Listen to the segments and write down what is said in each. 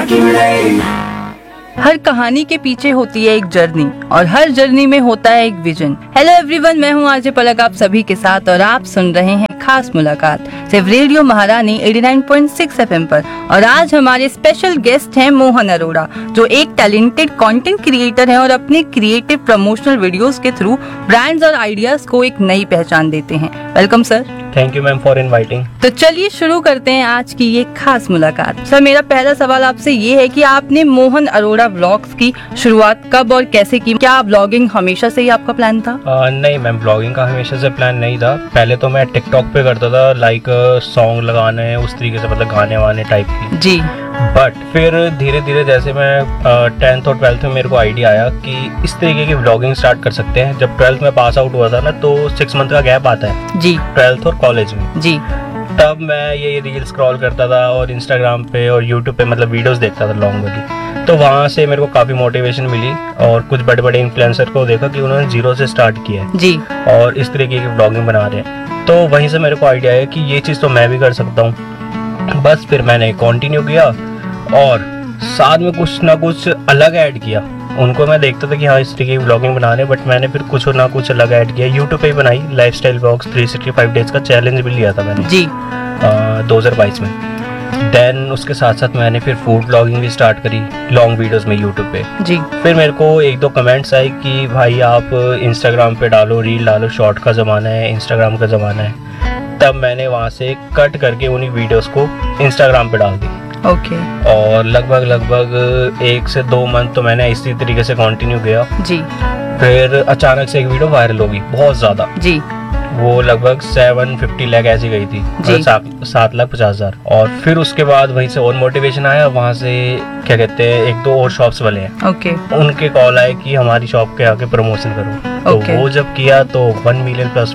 हर कहानी के पीछे होती है एक जर्नी और हर जर्नी में होता है एक विजन। हेलो एवरीवन, मैं हूं आरजे पलक आप सभी के साथ और आप सुन रहे हैं खास मुलाकात सिर्फ रेडियो महारानी 89.6 FM पर। और आज हमारे स्पेशल गेस्ट हैं मोहन अरोड़ा, जो एक टैलेंटेड कंटेंट क्रिएटर हैं और अपने क्रिएटिव प्रमोशनल वीडियोस के थ्रू ब्रांड्स और आइडियाज को एक नई पहचान देते हैं। Welcome sir. Thank you ma'am for inviting. तो चलिए शुरू करते हैं आज की ये खास मुलाकात। सर, मेरा पहला सवाल आपसे ये है कि आपने मोहन अरोड़ा व्लॉग्स की शुरुआत कब और कैसे की? क्या ब्लॉगिंग हमेशा से ही आपका प्लान था? नहीं मैम, ब्लॉगिंग का हमेशा से प्लान नहीं था। पहले तो मैं टिकटॉक पे करता था, लाइक सॉन्ग लगाने उस तरीके से, मतलब गाने वाने टाइप की जी। बट फिर धीरे धीरे जैसे मैं 10th और 12th में मेरे को आइडिया आया कि इस तरीके की व्लॉगिंग स्टार्ट कर सकते हैं। जब 12th में पास आउट हुआ था ना, तो 6 मंथ का गैप आता है जी 12th और कॉलेज में जी। तब मैं ये रील स्क्रॉल करता था और इंस्टाग्राम पे और यूट्यूब पे मतलब वीडियोस देखता था लॉन्ग वाली। तो वहाँ से मेरे को काफ़ी मोटिवेशन मिली और कुछ बड़े बड़े इन्फ्लुएंसर को देखा कि उन्होंने जीरो से स्टार्ट किया है जी और इस तरीके की व्लॉगिंग बना रहे हैं। तो वहीं से मेरे को आइडिया आया कि ये चीज़ तो मैं भी कर सकता हूँ। बस फिर मैंने कंटिन्यू किया और साथ में कुछ ना कुछ अलग ऐड किया। उनको मैं देखता था कि हाँ इस तरीके की व्लॉगिंग बना रहे हैं, बट मैंने फिर कुछ ना कुछ अलग ऐड किया। यूट्यूब पे ही बनाई लाइफस्टाइल व्लॉग्स। 365 डेज का चैलेंज भी लिया था मैंने जी 2022 में। देन उसके साथ साथ मैंने फिर फूड व्लॉगिंग भी स्टार्ट करी लॉन्ग वीडियोस में यूट्यूब पे जी। फिर मेरे को 1-2 कमेंट्स आए कि भाई आप इंस्टाग्राम पे डालो, रील डालो, शॉर्ट का ज़माना है, इंस्टाग्राम का ज़माना है। तब मैंने वहाँ से कट करके उन्हीं वीडियोस को इंस्टाग्राम पे डाल दी। ओके। और लगभग 1 से 2 मंथ तो मैंने इसी तरीके से कंटिन्यू किया जी। फिर अचानक से एक वीडियो वायरल हो गई बहुत ज़्यादा जी। वो लगभग 750 लाख ऐसी गई थी, मतलब 7,50,000। और फिर उसके बाद वहीं से और मोटिवेशन आया। वहाँ से क्या कहते हैं 1-2 और शॉप्स वाले हैं ओके। उनके कॉल आए कि हमारी शॉप के आके प्रमोशन करो। तो वो जब किया तो 1 मिलियन प्लस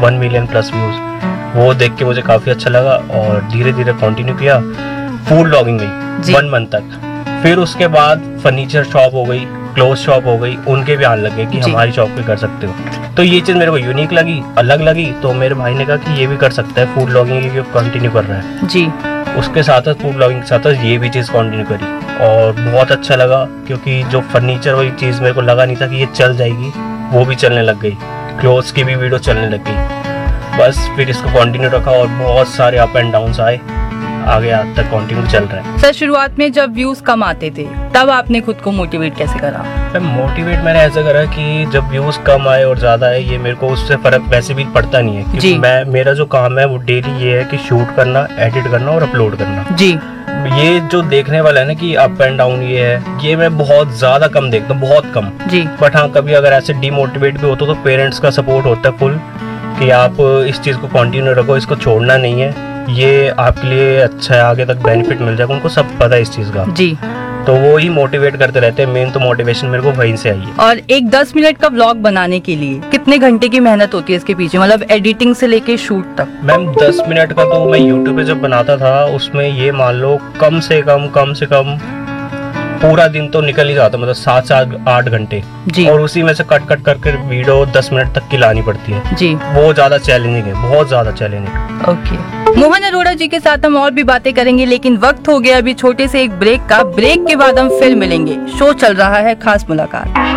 व्यूज। वो देख के मुझे काफ़ी अच्छा लगा और धीरे धीरे कंटिन्यू किया फूड व्लॉगिंग में 1 मंथ तक। फिर उसके बाद फर्नीचर शॉप हो गई, क्लोथ शॉप हो गई, उनके भी आने लगे कि हमारी शॉप पे कर सकते हो। तो ये चीज़ मेरे को यूनिक लगी, अलग लगी। तो मेरे भाई ने कहा कि ये भी कर सकता है फूड व्लॉगिंग, ये कंटिन्यू कर रहा है जी। उसके साथ साथ फूड व्लॉगिंग के साथ साथ ये भी चीज़ कंटिन्यू करी और बहुत अच्छा लगा। क्योंकि जो फर्नीचर वाली चीज़ मेरे को लगा नहीं था कि ये चल जाएगी, वो भी चलने लग गई। क्लोथ्स की भी वीडियो चलने लग गई। बस फिर इसको कंटिन्यू रखा और बहुत सारे अप एंड डाउन्स आए, आगे आज तक कंटिन्यू चल रहा है। सर, शुरुआत में जब व्यूज कम आते थे तब आपने खुद को मोटिवेट कैसे करा? मोटिवेट मैंने ऐसा करा कि जब व्यूज कम आए और ज्यादा आए, ये मेरे को उससे फर्क वैसे भी पड़ता नहीं है। क्योंकि मेरा जो काम है वो डेली ये है कि शूट करना, एडिट करना और अपलोड करना जी। ये जो देखने वाला है ना कि अप एंड डाउन ये है, ये मैं बहुत ज्यादा कम देखता हूँ, बहुत कम जी। बट हाँ कभी अगर ऐसे डिमोटिवेट भी होता तो पेरेंट्स का सपोर्ट होता है फुल कि आप इस चीज को कंटिन्यू रखो, इसको छोड़ना नहीं है, ये आपके लिए अच्छा है, आगे तक बेनिफिट मिल जाएगा। उनको सब पता है इस चीज का जी। तो वो ही मोटिवेट करते रहते हैं। मेन तो मोटिवेशन मेरे को वहीं से आई है। और एक 10 मिनट का व्लॉग बनाने के लिए कितने घंटे की मेहनत होती है इसके पीछे, मतलब एडिटिंग से लेके शूट तक? मैम 10 मिनट का तो मैं यूट्यूब पे जब बनाता था उसमें ये मान लो कम से कम पूरा दिन तो निकल ही जाता, मतलब 7 से 8 घंटे जी। और उसी में से कट करके वीडियो 10 मिनट तक की लानी पड़ती है जी। वो ज्यादा चैलेंजिंग है, बहुत ज्यादा चैलेंजिंग। ओके। मोहन अरोड़ा जी के साथ हम और भी बातें करेंगे, लेकिन वक्त हो गया अभी छोटे से एक ब्रेक का। ब्रेक के बाद हम फिर मिलेंगे। शो चल रहा है खास मुलाकात।